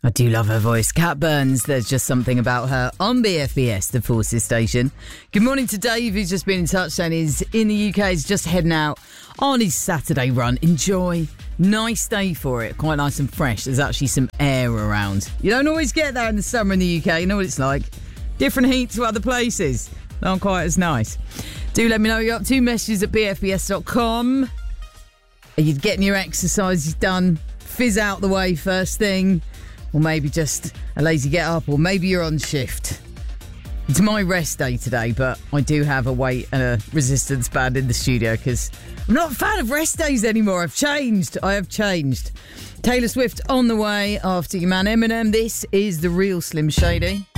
I do love her voice. Cat Burns, there's just something about her on BFBS, the Forces station. Good morning to Dave, who's just been in touch and is in the UK. He's just heading out on his Saturday run. Enjoy. Nice day for it. Quite nice and fresh. There's actually some air around. You don't always get that in the summer in the UK. You know what it's like. Different heat to other places. Not quite as nice. Do let me know what you're up to. Messages at bfbs.com. Are you getting your exercises done? Fizz out the way first thing. Or maybe just a lazy get up, or maybe you're on shift. It's my rest day today, but I do have a weight and a resistance band in the studio because I'm not a fan of rest days anymore. I have changed. Taylor Swift on the way after your man Eminem. This is The Real Slim Shady.